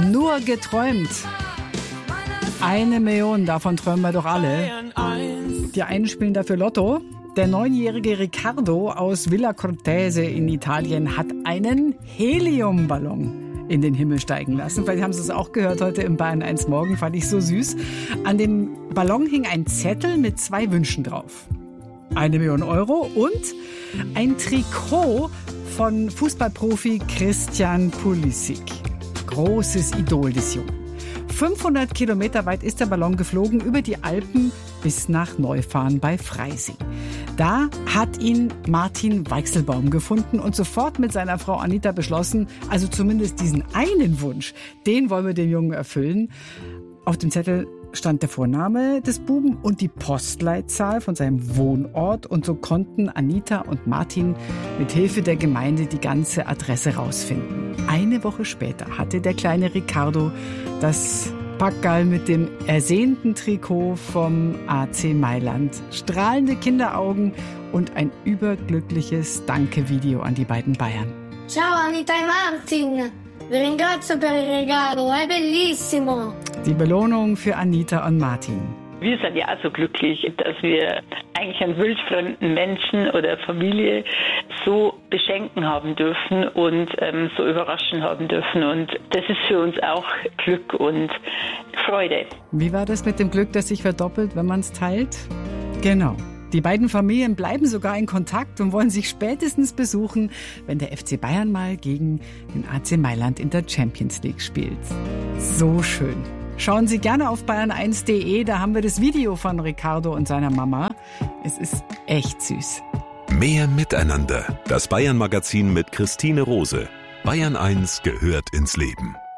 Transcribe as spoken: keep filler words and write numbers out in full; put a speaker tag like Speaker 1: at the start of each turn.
Speaker 1: Nur geträumt. Eine Million, davon träumen wir doch alle. Die einen spielen dafür Lotto. Der neunjährige Riccardo aus Villa Cortese in Italien hat einen Heliumballon in den Himmel steigen lassen. Vielleicht haben Sie es auch gehört heute im Bayern eins Morgen, fand ich so süß. An dem Ballon hing ein Zettel mit zwei Wünschen drauf. Eine Million Euro und ein Trikot von Fußballprofi Christian Pulisic. Großes Idol des Jungen. fünfhundert Kilometer weit ist der Ballon geflogen über die Alpen bis nach Neufahren bei Freising. Da hat ihn Martin Weichselbaum gefunden und sofort mit seiner Frau Anita beschlossen, also zumindest diesen einen Wunsch, den wollen wir dem Jungen erfüllen. Auf dem Zettel stand der Vorname des Buben und die Postleitzahl von seinem Wohnort. Und so konnten Anita und Martin mit Hilfe der Gemeinde die ganze Adresse rausfinden. Eine Woche später hatte der kleine Riccardo das Packerl mit dem ersehnten Trikot vom A C Mailand. Strahlende Kinderaugen und ein überglückliches Danke-Video an die beiden Bayern.
Speaker 2: Ciao Anita e Martin, vi ringrazio per il regalo, è bellissimo.
Speaker 1: Die Belohnung für Anita und Martin.
Speaker 3: Wir sind ja auch so glücklich, dass wir eigentlich einen wildfremden Menschen oder Familie so beschenken haben dürfen und ähm, so überraschen haben dürfen. Und das ist für uns auch Glück und Freude.
Speaker 1: Wie war das mit dem Glück, das sich verdoppelt, wenn man es teilt? Genau. Die beiden Familien bleiben sogar in Kontakt und wollen sich spätestens besuchen, wenn der F C Bayern mal gegen den A C Mailand in der Champions League spielt. So schön. Schauen Sie gerne auf bayern eins punkt de, da haben wir das Video von Riccardo und seiner Mama. Es ist echt süß.
Speaker 4: Mehr Miteinander. Das Bayern-Magazin mit Christine Rose. Bayern eins gehört ins Leben.